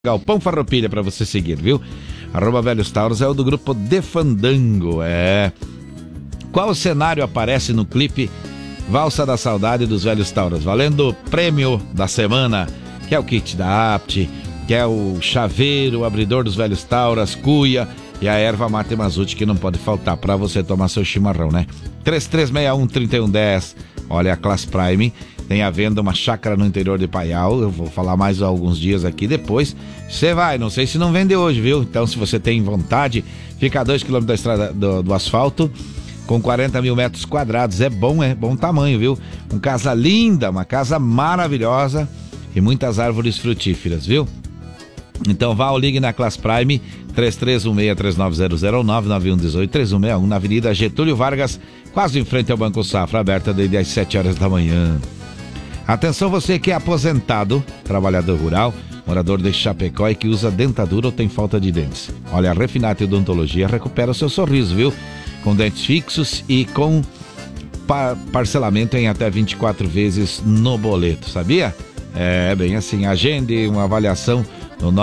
Galpão Farroupilha pra você seguir, viu? @VelhosTauros é o do grupo De Fandango, Qual cenário aparece no clipe Valsa da Saudade dos Velhos Tauros? Valendo o prêmio da semana, que é o kit da Apt, que é o chaveiro, o abridor dos Velhos Tauros, cuia e a erva mate Mazuti, que não pode faltar pra você tomar seu chimarrão, né? 3361-3110. Olha, a Class Prime tem à venda uma chácara no interior de Paial. Eu vou falar mais alguns dias aqui depois. Você vai, não sei se não vende hoje, viu? Então, se você tem vontade, fica a 2 km da estrada do asfalto, com 40 mil metros quadrados. É bom tamanho, viu? Uma casa linda, uma casa maravilhosa e muitas árvores frutíferas, viu? Então vá ou ligue na Class Prime 3316-3900 ou 99118-3161 na Avenida Getúlio Vargas, quase em frente ao Banco Safra, aberta desde as 7 horas da manhã. Atenção, você que é aposentado, trabalhador rural, morador de Chapecó e que usa dentadura ou tem falta de dentes. Olha, a Refinate Odontologia recupera o seu sorriso, viu? Com dentes fixos e com parcelamento em até 24 vezes no boleto, sabia? É bem assim, agende uma avaliação no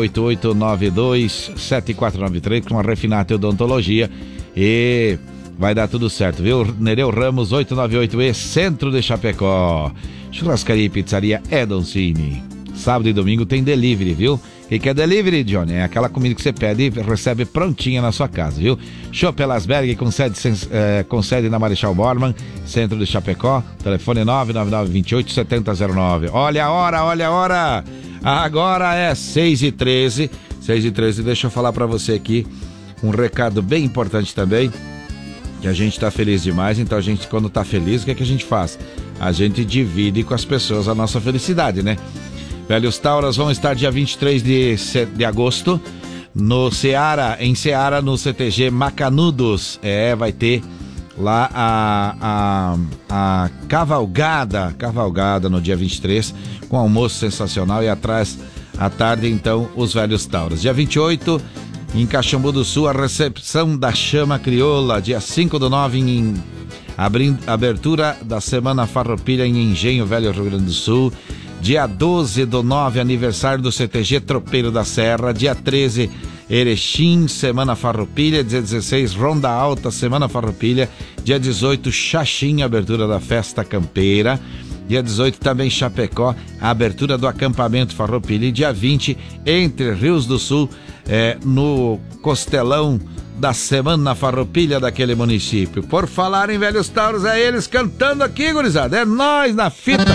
988927493 com a Refinate Odontologia e vai dar tudo certo, viu? Nereu Ramos 898E, Centro de Chapecó. Churrascaria e Pizzaria Edoncini. Sábado e domingo tem delivery, viu? O que é delivery, Johnny? É aquela comida que você pede e recebe prontinha na sua casa, viu? Chopp Elasberg com sede na Marechal Bormann, Centro de Chapecó. Telefone 99928-7009. Olha a hora! Agora é 6h13. 6h13, deixa eu falar pra você aqui um recado bem importante também, que a gente tá feliz demais. Então a gente, quando tá feliz, o que é que a gente faz? A gente divide com as pessoas a nossa felicidade, né? Velhos Tauros vão estar dia 23 de agosto no Ceará, em Ceará, no CTG Macanudos. Vai ter lá a cavalgada no dia 23, com almoço sensacional, e atrás à tarde então os Velhos Tauros. Dia 28 em Caxambu do Sul, a recepção da Chama Crioula. Dia 5/9 em abertura da Semana Farroupilha em Engenho Velho, Rio Grande do Sul. Dia 12/9, aniversário do CTG Tropeiro da Serra. Dia 13, Erechim, Semana Farroupilha. Dia 16, Ronda Alta, Semana Farroupilha. Dia 18, Xaxim, abertura da Festa Campeira. Dia 18, também Chapecó, a abertura do acampamento Farroupilha. E dia 20, Entre Rios do Sul, no Costelão da Semana Farroupilha daquele município. Por falar em Velhos Tauros, é eles cantando aqui, gurizada. É nós na fita.